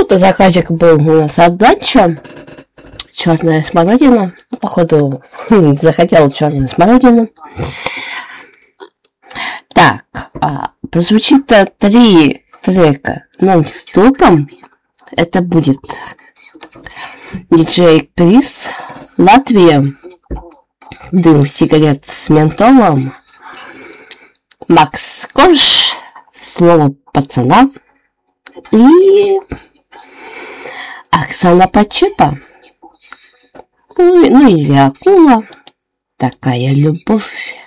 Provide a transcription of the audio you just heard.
Ну, заказик был у нас от Дача. Черная смородина. Ну, походу, захотела черную смородину. Так, прозвучит 3 трека нон-стопом. Это будет диджей Крис, Латвия, дым сигарет с ментолом, Макс Корж, слово пацана и Оксана Почепа. Ну или Акула. Такая любовь.